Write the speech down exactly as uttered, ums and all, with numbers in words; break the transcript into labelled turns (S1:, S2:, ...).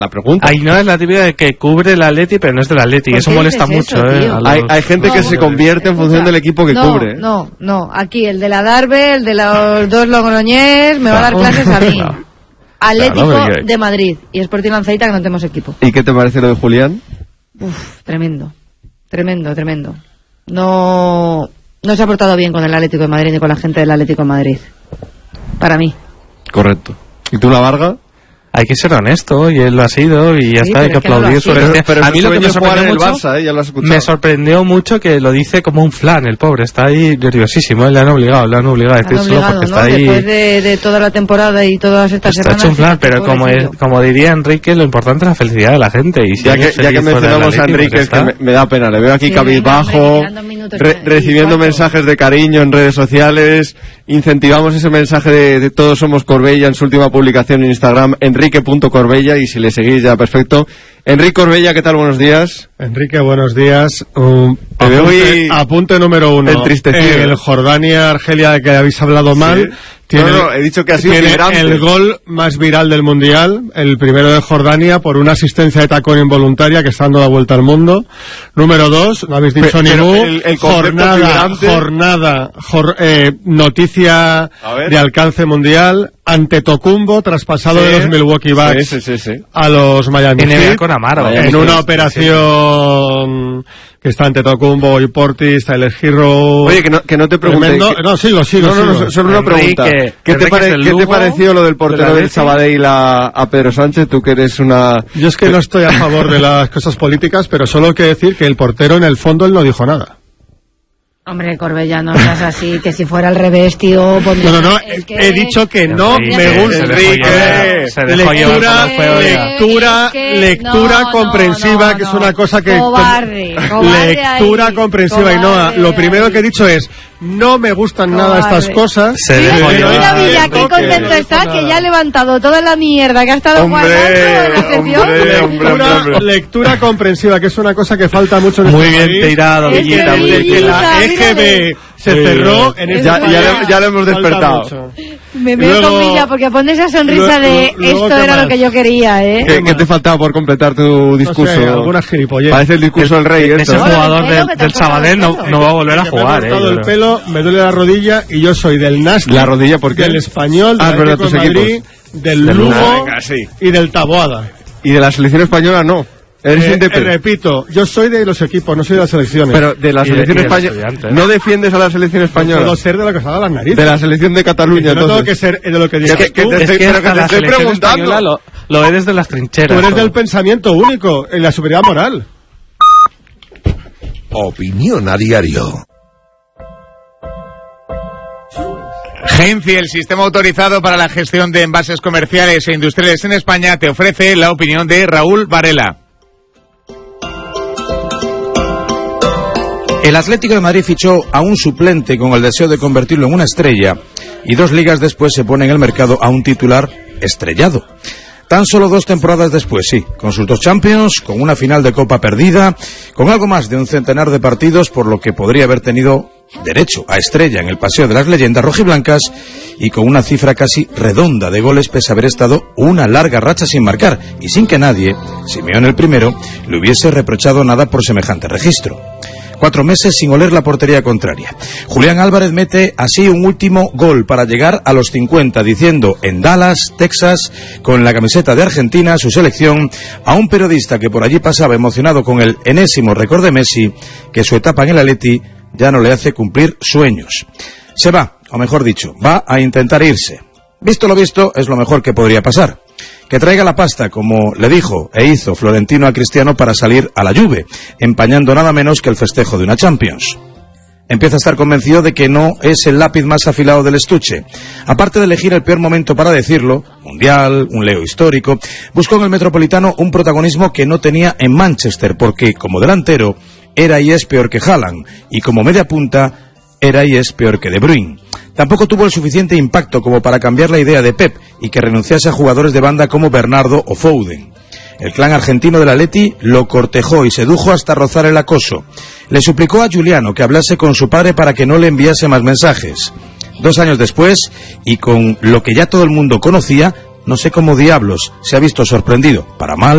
S1: la pregunta.
S2: Ainhoa es la típica de que cubre el Atleti, pero no es del Atleti. Eso molesta eso, mucho, ¿eh? Los...
S1: Hay, hay gente no, que se convierte en función del equipo que
S3: no,
S1: cubre.
S3: No, no, aquí el de la Darbe, el de los dos Logroñés, me va a dar clases a mí. No. Atlético claro, no, de Madrid y Sporting Lanceita, que no tenemos equipo.
S1: ¿Y qué te parece lo de Julián?
S3: Uf, tremendo, tremendo, tremendo. No, no se ha portado bien con el Atlético de Madrid ni con la gente del Atlético de Madrid. Para mí.
S1: Correcto. ¿Y tú, la Varga?
S2: Hay que ser honesto, y él lo ha sido, y ya sí, está, hay que aplaudir su honestidad.
S1: Pero
S2: a mí lo que me sorprendió mucho,
S1: Barça, ¿eh? Ya lo has escuchado.
S2: me sorprendió mucho que lo dice como un flan, el pobre, está ahí nerviosísimo, ¿eh? le han obligado, le han obligado a decírselo porque
S3: ¿no?
S2: está ahí...
S3: Después de, de toda la temporada y todas estas
S2: está
S3: semanas...
S2: Está hecho un flan, pero como, es, como diría Enrique, lo importante es la felicidad de la gente. Y si
S1: ya que, ya que mencionamos a Enrique, pues es que me, me da pena, le veo aquí sí, cabizbajo, re, recibiendo mensajes de cariño en redes sociales, incentivamos ese mensaje de, de todos somos Corbella en su última publicación en Instagram, enrique punto corbella, y si le seguís ya perfecto. Enrique Corbella, ¿qué tal? Buenos días.
S4: Enrique, buenos días. Um,
S1: Te veo
S4: apunte, apunte número uno.
S1: Entristecido.
S4: El Jordania-Argelia, de que habéis hablado mal.
S1: Sí.
S4: Tiene,
S1: no, no, he dicho que ha sido
S4: tiene
S1: vibrante.
S4: El gol más viral del Mundial, el primero de Jordania, por una asistencia de tacón involuntaria que está dando la vuelta al mundo. Número dos, no habéis dicho ni mu, jornada, jornada, jor, eh, noticia de alcance mundial, Antetokounmpo, traspasado sí, de los Milwaukee Bucks
S1: sí, sí, sí, sí.
S4: a los Miami Heat,
S2: con Amaro,
S4: en una operación... que está Antetokounmpo, Boy Portis, Tyler Hero...
S1: Oye, que no, que no te pregunte...
S4: Que... No, sigo, sigo,
S1: no, no, no,
S4: sigo.
S1: solo una pregunta.
S2: Enrique,
S1: ¿Qué, te, pare... ¿qué te pareció lo del portero del Sabadell a, a Pedro Sánchez? Tú que eres una...
S4: Yo es que no estoy a favor de las cosas políticas, pero solo hay que decir que el portero, en el fondo, él no dijo nada.
S3: Hombre, Corbella, no seas así, que si fuera al revés, tío...
S4: No, no, no, he, que... he dicho que no me gusta. Lectura, lectura, lectura no, comprensiva, no, no,
S3: no.
S4: que es una cosa que...
S3: Cobarde, cobarde
S4: lectura
S3: ahí,
S4: comprensiva, Ainhoa. Lo primero ahí. que he dicho es, no me gustan cobarde. nada estas cosas.
S3: Se sí, mira, Villa, qué contento está, que ya ha levantado toda la mierda que ha estado
S1: hombre,
S3: guardando en la sección.
S1: Hombre, hombre,
S4: lectura,
S1: hombre.
S4: lectura comprensiva, que es una cosa que falta mucho en
S2: Muy
S4: este
S2: bien tirado, Villita.
S4: De que la E G B se cerró en este
S1: ya, ya, ya lo hemos despertado.
S3: Me veo con Villa porque pone esa sonrisa luego, de luego, esto era más? Lo que yo quería, ¿eh?
S1: ¿Qué, ¿Qué te faltaba por completar tu discurso?
S4: No sé, algunas gilipolleces.
S1: Parece el discurso del rey.
S2: Ese
S1: esto.
S2: jugador del, del Sabadell no, no va a volver a jugar,
S4: me
S2: eh.
S4: Me el pelo, me duele la rodilla y yo soy del Nastic.
S1: ¿La rodilla por qué?
S4: Del Español,
S1: ah,
S4: del Atlético de Madrid,
S1: equipos.
S4: del Lugo venga, sí. y del Taboada.
S1: ¿Y de la selección española no? Eres
S4: eh, eh, repito, yo soy de los equipos, no soy de las selecciones.
S1: Pero de la selección española, ¿no defiendes a la selección española?
S4: No puedo ser de lo que se da las narices.
S1: De la selección de Cataluña,
S4: no tengo que ser de lo que digas
S1: que, que,
S4: tú.
S1: Que te,
S2: es que
S1: pero que te
S2: la
S1: estoy preguntando.
S2: Lo, lo eres de las trincheras.
S4: Tú eres
S2: o...
S4: del pensamiento único, en la superioridad moral.
S5: Opinión a diario.
S6: Genci, el sistema autorizado para la gestión de envases comerciales e industriales en España, te ofrece la opinión de Raúl Varela.
S7: El Atlético de Madrid fichó a un suplente con el deseo de convertirlo en una estrella y dos ligas después se pone en el mercado a un titular estrellado. Tan solo dos temporadas después, sí, con sus dos Champions, con una final de Copa perdida, con algo más de un centenar de partidos por lo que podría haber tenido derecho a estrella en el Paseo de las Leyendas rojiblancas y con una cifra casi redonda de goles pese a haber estado una larga racha sin marcar y sin que nadie, Simeone el primero, le hubiese reprochado nada por semejante registro. Cuatro meses sin oler la portería contraria. Julián Álvarez mete así un último gol para llegar a los cincuenta, diciendo en Dallas, Texas, con la camiseta de Argentina, su selección, a un periodista que por allí pasaba emocionado con el enésimo récord de Messi, que su etapa en el Atleti ya no le hace cumplir sueños. Se va, o mejor dicho, va a intentar irse. Visto lo visto, es lo mejor que podría pasar. Que traiga la pasta, como le dijo e hizo Florentino a Cristiano para salir a la Juve, empañando nada menos que el festejo de una Champions. Empieza a estar convencido de que no es el lápiz más afilado del estuche. Aparte de elegir el peor momento para decirlo, mundial, un Leo histórico, buscó en el Metropolitano un protagonismo que no tenía en Manchester, porque como delantero era y es peor que Haaland, y como media punta era y es peor que De Bruyne. Tampoco tuvo el suficiente impacto como para cambiar la idea de Pep y que renunciase a jugadores de banda como Bernardo o Foden. El clan argentino del Atleti lo cortejó y sedujo hasta rozar el acoso. Le suplicó a Giuliano que hablase con su padre para que no le enviase más mensajes. Dos años después, y con lo que ya todo el mundo conocía, no sé cómo diablos se ha visto sorprendido, para mal,